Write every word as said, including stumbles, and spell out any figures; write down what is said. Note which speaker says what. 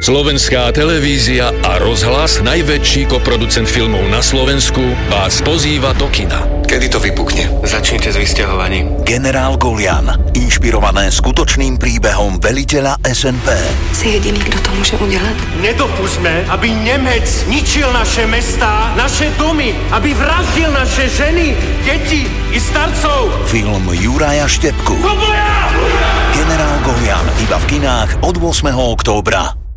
Speaker 1: Slovenská televízia a rozhlas, najväčší koproducent filmov na Slovensku, vás pozýva do kina.
Speaker 2: Kedy to vypukne?
Speaker 3: Začnite s vysťahovaním.
Speaker 4: Generál Golian. Inšpirované skutočným príbehom veliteľa es en pé.
Speaker 5: Si jediný, kto to môže udelať.
Speaker 6: Nedopustme, aby Nemec ničil naše mestá, naše domy, aby vraždil naše ženy, deti i starcov.
Speaker 4: Film Juraja Štepku. Generál Golian iba v kinách od ôsmeho októbra.